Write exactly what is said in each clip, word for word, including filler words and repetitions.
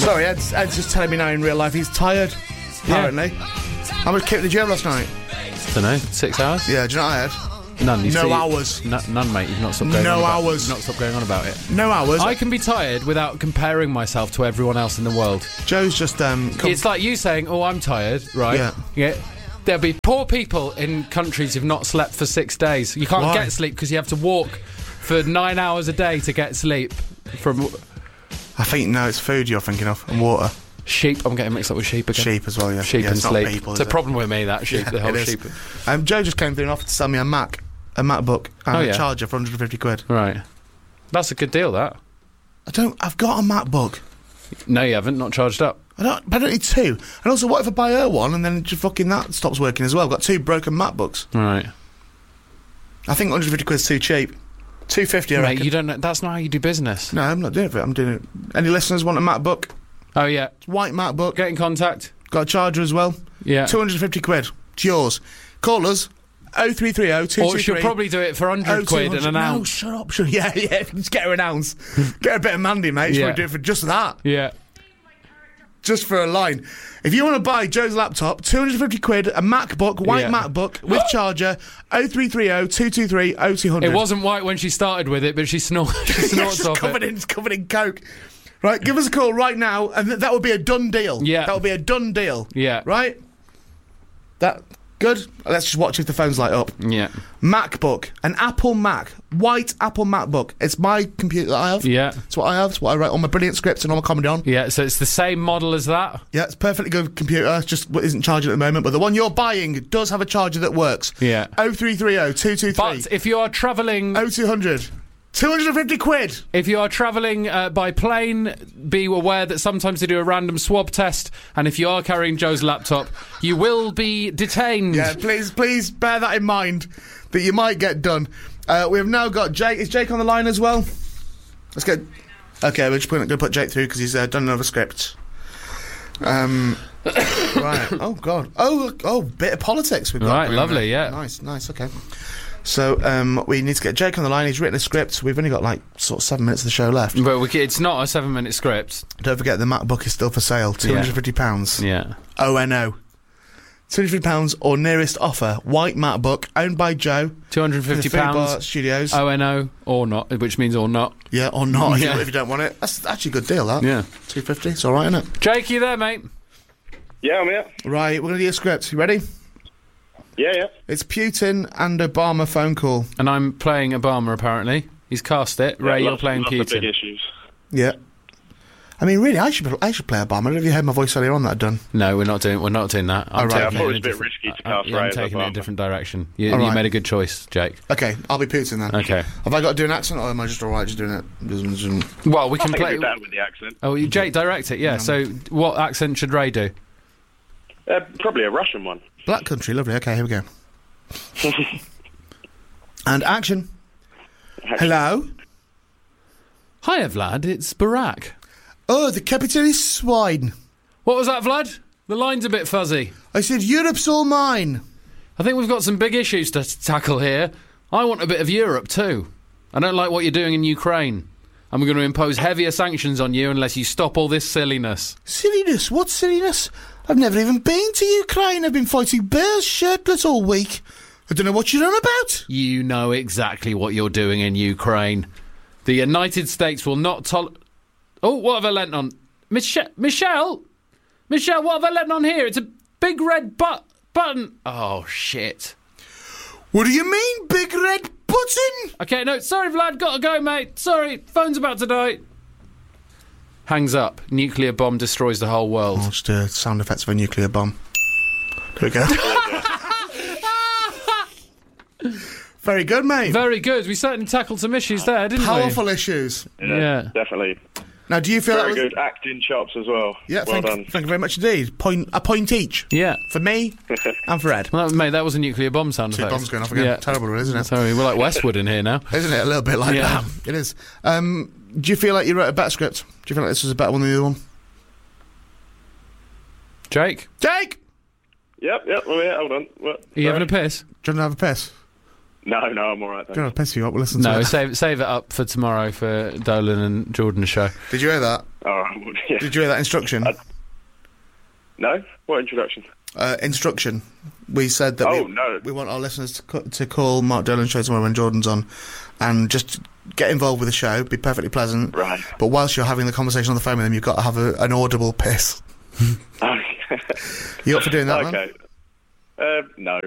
Sorry, Ed's, Ed's just telling me now in real life he's tired, apparently. Yeah. How much kick did you have last night? Don't know, six hours? Yeah, do you know what I had? None. You no see, hours. N- none, mate. You've not stopped going no on about, hours. You've not stopped going on about it. No hours. I can be tired without comparing myself to everyone else in the world. Joe's just, um... Com- it's like you saying, oh, I'm tired, right? Yeah. Yeah. There'll be poor people in countries who've not slept for six days. You can't Why? get sleep because you have to walk for nine hours a day to get sleep from... I think, no, it's food you're thinking of, and water. Sheep. I'm getting mixed up with sheep again. Sheep as well, yeah. Sheep yeah, and it's sleep. Not people, it's a it? problem with me, that sheep, yeah, the whole it is. sheep. Um, Joe just came through and offered to sell me a Mac, a MacBook, and oh, a yeah. charger for one hundred fifty quid. Right. That's a good deal, that. I don't... I've got a MacBook. No, you haven't. Not charged up. I don't, but I don't need two. And also, what if I buy her one and then just fucking that stops working as well? I've got two broken MacBooks. Right. I think one hundred fifty quid's too cheap. two fifty, I Mate, reckon. you don't know, that's not how you do business. No, I'm not doing it for it. I'm doing it. Any listeners want a MacBook? Oh, yeah. White MacBook. Get in contact. Got a charger as well. Yeah. two hundred fifty quid. It's yours. Call us. oh three three oh two two three. Or she'll probably do it for one hundred quid and an No, ounce. shut up. Shut, yeah, yeah. Just get her an ounce. Get her a bit of Mandy, mate. She'll Yeah. probably do it for just that. Yeah. Just for a line. If you want to buy Joe's laptop, two hundred fifty quid, a MacBook, white Yeah. MacBook, with charger, oh three three oh two two three oh two hundred. It wasn't white when she started with it, but she, snort, she Yeah, snorts it's off covered it. in, it's covered in coke. Right, give us a call right now, and th- that would be a done deal. Yeah. That would be a done deal. Yeah. Right? That... Good? Let's just watch if the phones light up. Yeah. MacBook. An Apple Mac. White Apple MacBook. It's my computer that I have. Yeah. It's what I have. It's what I write all my brilliant scripts and all my comedy on. Yeah, so it's the same model as that? Yeah, it's a perfectly good computer. It's just what isn't charging at the moment. But the one you're buying does have a charger that works. Yeah. oh three three oh two two three. But if you are travelling... oh two hundred. two hundred fifty quid. If you are travelling uh, by plane, be aware that sometimes they do a random swab test, and if you are carrying Joe's laptop, you will be detained. Yeah, please, please bear that in mind, that you might get done. Uh, we have now got Jake. Is Jake on the line as well? Let's get... Okay, we're just going to put Jake through because he's uh, done another script. Um... right. Oh, God. Oh, oh, bit of politics we've got. Right, going lovely, there. yeah. Nice, nice, okay. So, um, we need to get Jake on the line. He's written a script. We've only got, like, sort of seven minutes of the show left. But we, c- it's not a seven-minute script. Don't forget, the MacBook is still for sale. two hundred fifty pounds. Yeah. O N O. two hundred fifty pounds or nearest offer. White MacBook, owned by Joe. two hundred fifty From the Food Bar pounds. Studios. O N O or not, which means or not. Yeah, or not, Yeah. if, you, if you don't want it. That's actually a good deal, that. Yeah. two fifty, it's alright, isn't it? Jake, you there, mate? Yeah, I'm here. Right, we're going to do a script. You ready? Yeah, yeah. It's Putin and Obama phone call. And I'm playing Obama, apparently. He's cast it. Ray, yeah, you're lots, playing lots of big Putin. issues. Yeah. I mean, really, I should I should play Obama. Have you heard my voice earlier on that I've done? No, we're not doing. We're not doing that. I'm All right. taking I thought it was in a bit different- risky to I- cast yeah, I'm Ray as taking it in a Obama. different direction. You, All you right. made a good choice, Jake. Okay, I'll be Putin then. Okay. Have I got to do an accent or am I just alright just doing it? Well, we I can think play. it'd be better with the accent. Oh, you- Jake, direct it. Yeah. So, what accent should Ray do? Uh, probably a Russian one. Black country, lovely. Okay, here we go. And action. Hello? Hiya, Vlad. It's Barack. Oh, the capitalist swine. What was that, Vlad? The line's a bit fuzzy. I said, Europe's all mine. I think we've got some big issues to t- tackle here. I want a bit of Europe too. I don't like what you're doing in Ukraine. And we're going to impose heavier sanctions on you unless you stop all this silliness. Silliness? What silliness? I've never even been to Ukraine. I've been fighting bears shirtless all week. I don't know what you're on about. You know exactly what you're doing in Ukraine. The United States will not tol... Oh, what have I lent on? Michelle? Michelle? Michelle, what have I lent on here? It's a big red but button. Oh, shit. What do you mean, big red button? Okay, no, sorry, Vlad, gotta go, mate. Sorry, phone's about to die. Hangs up. Nuclear bomb destroys the whole world. Oh, just uh, sound effects of a nuclear bomb. There we go. Very good, mate. Very good. We certainly tackled some issues there, didn't Powerful we? issues. Yeah, Yeah. definitely. Now, do you feel Very that was... good acting chops as well. Yeah, well thank, done. thank you very much indeed. Point a point each. Yeah. For me and for Ed. Well, that, mate, that was a nuclear bomb sound Two effect. bombs going off again. Yeah. Terrible, isn't it? Sorry, we're like Westwood in here now. Isn't it? A little bit like Yeah. that. It is. Um, do you feel like you wrote a better script? Do you feel like this was a better one than the other one? Jake, Jake! Yep, yep. Oh, yeah, hold on. What? are you having a piss? Do you want to have a piss? No, no, I'm all right. Go on, piss you up. We'll listen to No, it. save save it up for tomorrow for Dolan and Jordan's show. Did you hear that? All right. Well, yeah. Did you hear that instruction? I- No? What introduction? Uh, instruction. We said that Oh, we, no. we want our listeners to, co- to call Mark Dolan's show tomorrow when Jordan's on and just get involved with the show, be perfectly pleasant. Right. But whilst you're having the conversation on the phone with them, you've got to have a, an audible piss. Okay. You up for doing that, man? Okay. Uh, no.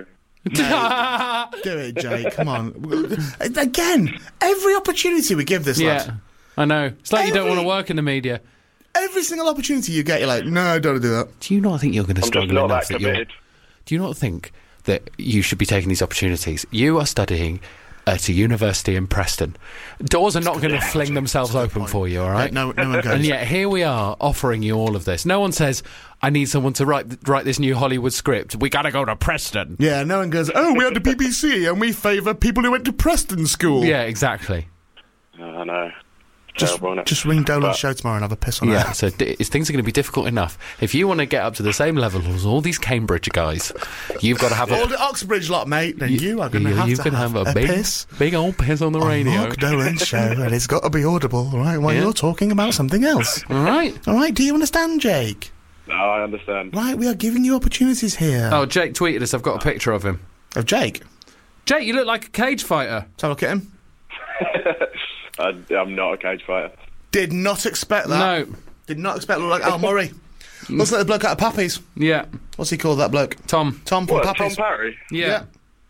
Do it, Jake. Come on. Again, every opportunity we give this lad. Yeah, I know. It's like you don't Every- want to work in the media. Every single opportunity you get, you're like, no, I don't want to do that. Do you not think you're going to I'm just struggle not enough that that you're... committed. Do you not think that you should be taking these opportunities? You are studying at a university in Preston. Doors are not going to fling themselves open for you, all right? No, no one goes. And yet here we are offering you all of this. No one says, I need someone to write write this new Hollywood script. We got to go to Preston. Yeah, no one goes, oh, we had the B B C and we favour people who went to Preston school. Yeah, exactly. I know. Just, Terrible, isn't it? just ring Dolan's But- show tomorrow and have a piss on Yeah, it. so d- it's, things are going to be difficult enough. If you want to get up to the same level as all these Cambridge guys, you've got to have All a... the Oxbridge lot, mate, then you are going to you- have you're to gonna have, have a, a big, piss big old piss on the on radio. Mark Dolan's show, and it's got to be audible, right, while Yeah. you're talking about something else. All right. All right, do you understand, Jake? No, I understand. Right, we are giving you opportunities here. Oh, Jake tweeted us. I've got a picture of him. Of Jake? Jake, you look like a cage fighter. Let's have a look at him. I, I'm not a cage fighter. Did not expect that. No. Did not expect to look like Al Murray. Looks like the bloke out of Pappy's. Yeah. What's he called, that bloke? Tom. Tom from What, Tom Pappy's. Parry? Yeah.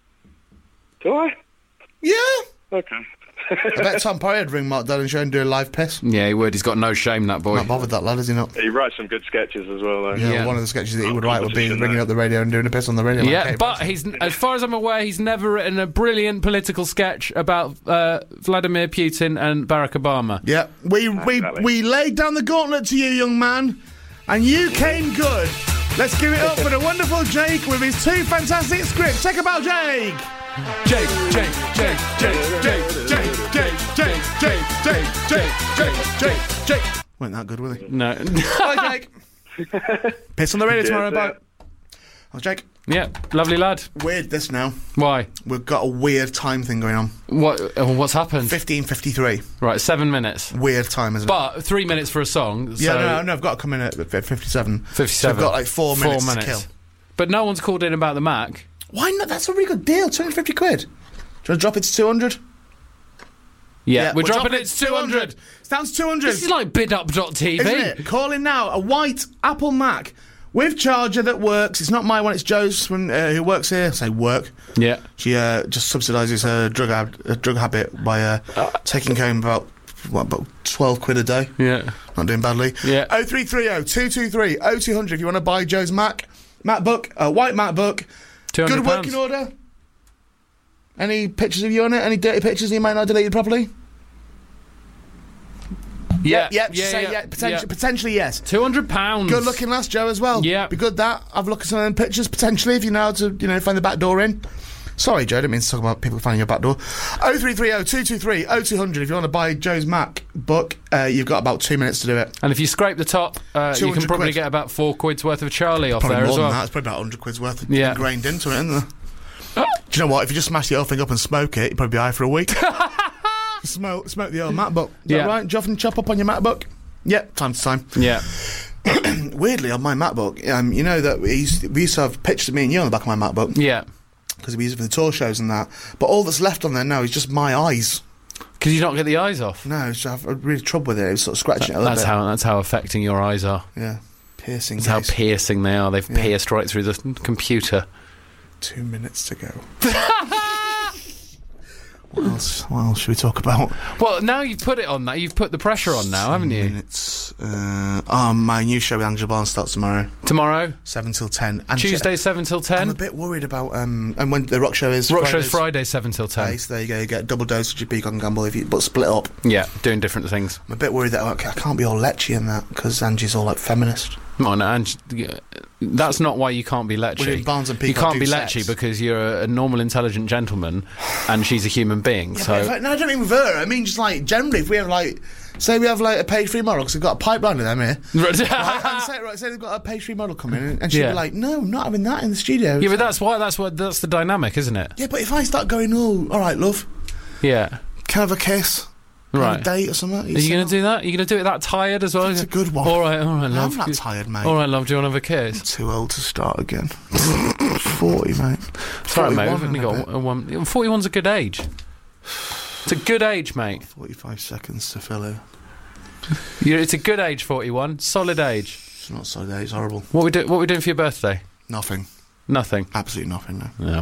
Do I? Yeah. Okay. I bet Tom Parry would ring Mark Dolan's show and do a live piss. Yeah, he would. He's got no shame, that boy. Not bothered, that lad, is he not? He writes some good sketches as well, though. Yeah, Yeah. one of the sketches that he would write would be Competition, ringing though. up the radio and doing a piss on the radio. like Yeah, Kate but Preston. he's, as far as I'm aware, he's never written a brilliant political sketch about uh, Vladimir Putin and Barack Obama. Yeah, we, we, Exactly. we laid down the gauntlet to you, young man, and you came good. Let's give it up for the wonderful Jake with his two fantastic scripts. Check about Jake. Jake, Jake, Jake, Jake, Jake, Jake, Jake, Jake, Jake, Jake, Jake, Jake, Jake, Jake. Weren't that good, were they? No. Bye, Jake. Piss on the radio Cheers, tomorrow, yeah. bye. Oh, Jake. Yeah, lovely lad. Weird this now. Why? We've got a weird time thing going on. What? Uh, what's happened? fifteen fifty-three. Right, seven minutes. Weird time, isn't it? But three minutes for a song. Yeah, so no, no, I've got to come in at fifty-seven. fifty-seven. So I've got like four minutes, minutes. to kill. But no one's called in about the Mac. Why not? That's a really good deal. two hundred fifty quid. Do you want to drop it to two hundred? Yeah, we're we'll dropping drop it to two hundred. It's down to two hundred. This is like bid up dot t v. Isn't it? Call in now. A white Apple Mac with charger that works. It's not my one, it's Joe's from, uh, who works here. I say work. Yeah. She uh, just subsidises her drug, hab- uh, drug habit by uh, taking home about, what, about twelve quid a day. Yeah. Not doing badly. Yeah. oh three three oh, two two three, oh two hundred if you want to buy Joe's Mac. MacBook, a white MacBook. two hundred Good working order. Any pictures of you on it? Any dirty pictures that you might not delete properly? Yeah. Yep, say yeah. Potentially, potentially yes. two hundred pounds. Good looking lass, Joe, as well. Yeah. Be good that. Have a look at some of them pictures, potentially, if you know how to, you know, find the back door in. Sorry, Joe, I didn't mean to talk about people finding your back door. oh three three oh, two two three, oh two hundred if you want to buy Joe's Mac book, uh, you've got about two minutes to do it. And if you scrape the top, uh, you can two hundred probably quid. get about four quid's worth of Charlie off Probably there more as than well. that. It's probably about one hundred quid's worth Yeah. ingrained into it, isn't there? Do you know what? If you just smash the whole thing up and smoke it, you'd probably be high for a week. smoke, smoke the old MacBook. Is Yeah. that right? Do you often chop up on your MacBook? Yep, time to time. Yeah. Weirdly, on my MacBook, um, you know that we used, we used to have pictures of me and you on the back of my MacBook Yeah. because we use it for the tour shows and that. But all that's left on there now is just my eyes. Because you don't get the eyes off. No, it's, I've I've really trouble with it. It's sort of scratching it a little That's bit. how that's how affecting your eyes are. Yeah, piercing. That's how gaze. piercing they are. They've Yeah. pierced right through the computer. Two minutes to go. What else? What else should we talk about? Well, now you've put it on that. You've put the pressure on now, haven't you? Minutes. Uh, oh, my new show with Angela Barnes starts tomorrow, Tomorrow, seven till ten. And Tuesday, seven till I'm ten. a bit worried about um, and when the rock show is. Rock show's Fridays. Friday, seven till ten. Okay, so there you go. You get a double dose of your Peacock and Gamble if you, but split up. Yeah, doing different things. I'm a bit worried that I I can't be all lechy in that because Angie's all like feminist. Oh, no, and yeah, that's not why you can't be William lechy. Barnes and You Peacock can't do be sex. lechy because you're a, a normal, intelligent gentleman, and she's a human being. Yeah, so but if I, no, I don't mean with her. I mean just like generally, if we have like, say we have like a page three model, because we've got a pipeline of them here. Right, and say, right, say they've got a page three model coming in, and she'd Yeah. be like, "No, I'm not having that in the studio." yeah, but that's why that's what that's the dynamic, isn't it? Yeah, but if I start going, "Oh, all right, love, Yeah. can I have a kiss? Can I have Right. a date or something?" Are you going to do that? Are you going to do it that tired as well? It's a good one. All right, all right, love. I'm not tired, mate. All right, love. Do you want to have a kiss? Too old to start again. Forty, mate. It's all right, mate. We've forty-one only in a got bit. a one. Forty-one's a good age. It's a good age, mate. Forty-five seconds to fill in. You're, it's a good age, forty-one. Solid age. It's not so day. It's horrible. What we do? What we doing for your birthday? Nothing. Nothing. Absolutely nothing. No. No.